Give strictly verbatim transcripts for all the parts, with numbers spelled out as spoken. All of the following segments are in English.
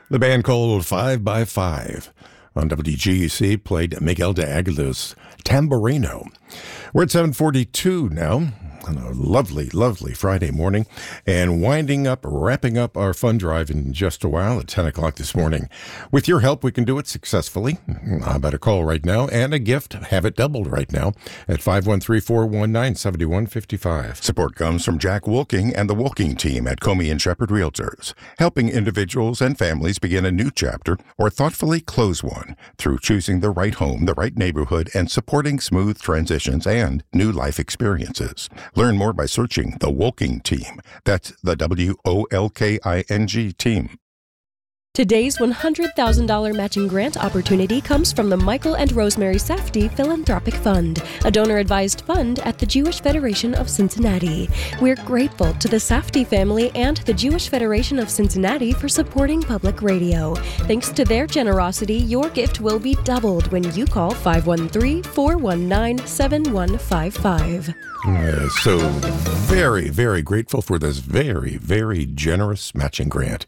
The band called Five by Five on W G U C played Miguel de Aguilar's Tamborino. We're at seven forty-two now on a lovely, lovely Friday morning and winding up, wrapping up our fund drive in just a while at ten o'clock this morning. With your help, we can do it successfully. How about a call right now and a gift? Have it doubled right now at five one three, four one nine, seven one five five. Support comes from Jack Wolking and the Wolking team at Comey and Shepherd Realtors, helping individuals and families begin a new chapter or thoughtfully close one through choosing the right home, the right neighborhood, and supporting smooth transitions and new life experiences. Learn more by searching the Wolking team. That's the W O L K I N G team. Today's one hundred thousand dollars matching grant opportunity comes from the Michael and Rosemary Safdie Philanthropic Fund, a donor-advised fund at the Jewish Federation of Cincinnati. We're grateful to the Safdie family and the Jewish Federation of Cincinnati for supporting public radio. Thanks to their generosity, your gift will be doubled when you call five one three, four one nine, seven one five five. Uh, so very, very grateful for this very, very generous matching grant.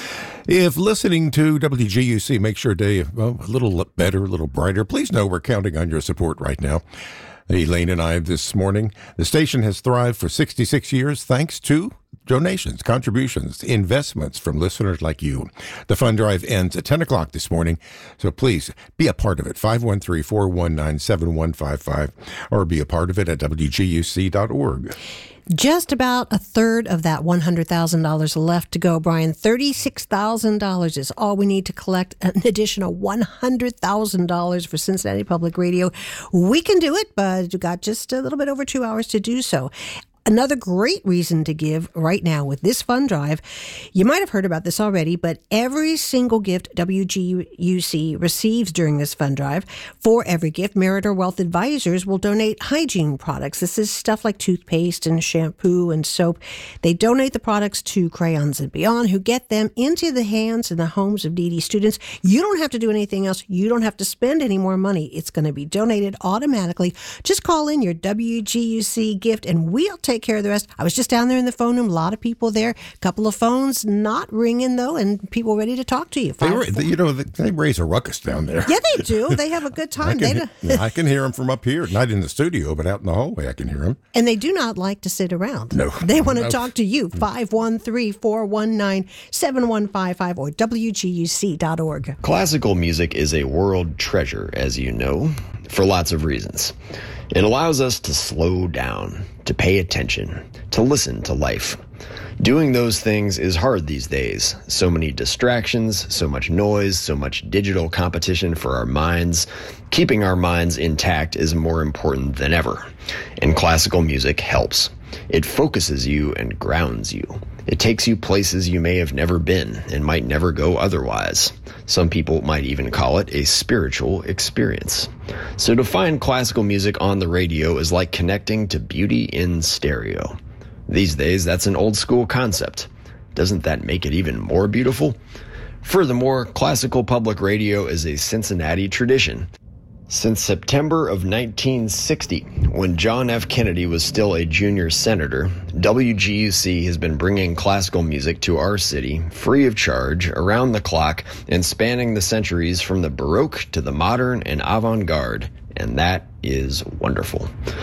If listening to W G U C makes your day well, a little better, a little brighter, please know we're counting on your support right now. Elaine and I this morning, the station has thrived for sixty-six years thanks to donations, contributions, investments from listeners like you. The fund drive ends at ten o'clock this morning, so please be a part of it. five one three, four one nine, seven one five five or be a part of it at W G U C dot org. Just about a third of that one hundred thousand dollars left to go, Brian. thirty-six thousand dollars is all we need to collect an additional one hundred thousand dollars for Cincinnati Public Radio. We can do it, but we've got just a little bit over two hours to do so. Another great reason to give right now with this fund drive, you might have heard about this already, but every single gift W G U C receives during this fund drive, for every gift, Meritor Wealth Advisors will donate hygiene products. This is stuff like toothpaste and shampoo and soap. They donate the products to Crayons and Beyond, who get them into the hands and the homes of needy students. You don't have to do anything else. You don't have to spend any more money. It's going to be donated automatically. Just call in your W G U C gift and we'll take care of the rest. I was just down there in the phone room, a lot of people there, a couple of phones not ringing though, and people ready to talk to you. They, Five, they, you know, they raise a ruckus down there. Yeah, they do. They have a good time. I, can, they I can hear them from up here, not in the studio, but out in the hallway I can hear them. And they do not like to sit around. No. They want to no. talk to you. five one three, four one nine, seven one five five or W G U C dot org. Classical music is a world treasure, as you know, for lots of reasons. It allows us to slow down, to pay attention, to listen to life. Doing those things is hard these days. So many distractions, so much noise, so much digital competition for our minds. Keeping our minds intact is more important than ever. And classical music helps. It focuses you and grounds you. It takes you places you may have never been and might never go otherwise. Some people might even call it a spiritual experience. So to find classical music on the radio is like connecting to beauty in stereo. These days, that's an old school concept. Doesn't that make it even more beautiful? Furthermore, classical public radio is a Cincinnati tradition. Since September of nineteen sixty, when John F. Kennedy was still a junior senator, W G U C has been bringing classical music to our city free of charge, around the clock, and spanning the centuries from the Baroque to the modern and avant-garde, and that is wonderful.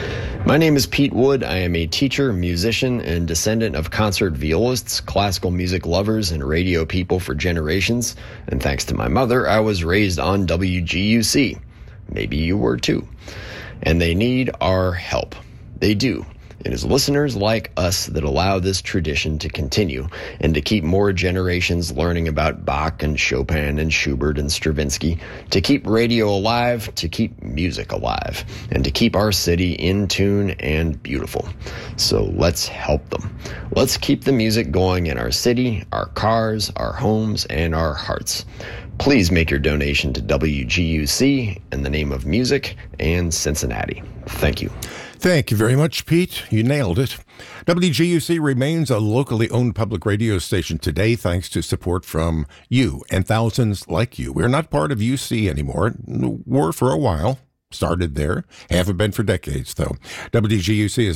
My name is Pete Wood. I am a teacher, musician, and descendant of concert violists, classical music lovers, and radio people for generations, and thanks to my mother, I was raised on W G U C. Maybe you were too. And they need our help. They do. It is listeners like us that allow this tradition to continue and to keep more generations learning about Bach and Chopin and Schubert and Stravinsky, to keep radio alive, to keep music alive, and to keep our city in tune and beautiful. So let's help them. Let's keep the music going in our city, our cars, our homes, and our hearts. Please make your donation to W G U C in the name of music and Cincinnati. Thank you. Thank you very much, Pete. You nailed it. W G U C remains a locally owned public radio station today thanks to support from you and thousands like you. We're not part of U C anymore. Were for a while. Started there. Haven't been for decades, though. W G U C is